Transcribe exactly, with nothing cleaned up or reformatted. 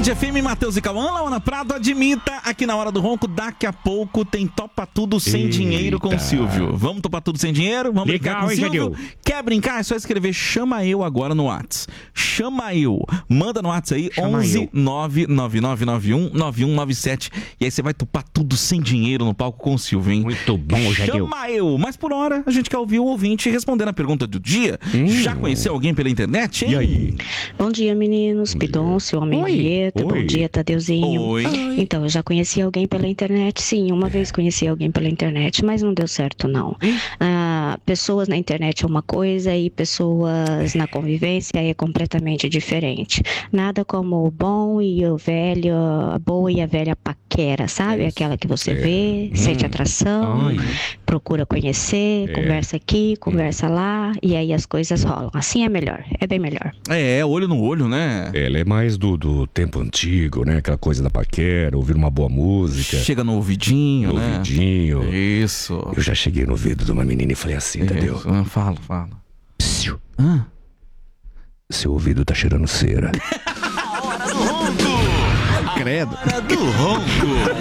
Band F M, Matheus e Cauã, Laona Prado, admita, aqui na Hora do Ronco, daqui a pouco tem Topa Tudo Sem Eita. Dinheiro com o Silvio. Vamos topar tudo sem dinheiro? Vamos Legal, brincar com o hein, Silvio? Jadil? Quer brincar? É só escrever Chama Eu agora no Whats. Chama Eu. Manda no Whats aí, Chama onze eu. nove nove nove nove um nove um nove sete. E aí você vai topar tudo sem dinheiro no palco com o Silvio, hein? Muito bom, Jadil. Chama Eu. Mas por hora, a gente quer ouvir o ouvinte respondendo a pergunta do dia. Hum. Já conheceu alguém pela internet, hein? E aí? Bom dia, meninos. Pidoncio, Homem Oi. Marieta. Bom Oi. dia, Tadeuzinho. Oi. Então, eu já conheci alguém pela internet, sim. Uma vez conheci alguém pela internet, mas não deu certo, não. Ah, pessoas na internet é uma coisa e pessoas na convivência é completamente diferente. Nada como o bom e o velho, a boa e a velha paquera, sabe? Aquela que você vê, sente atração, Ai. procura conhecer, conversa aqui, conversa lá, e aí as coisas rolam. Assim é melhor, é bem melhor. É, olho no olho, né? Ela é mais do, do tempo antigo, né? Aquela coisa da paquera, ouvir uma boa música. Chega no ouvidinho, No né? ouvidinho. Isso. Eu já cheguei no ouvido de uma menina e falei assim, entendeu? Isso. Ah, fala, fala. Psiu, Ah. seu ouvido tá cheirando cera. Credo. Hora do Ronco.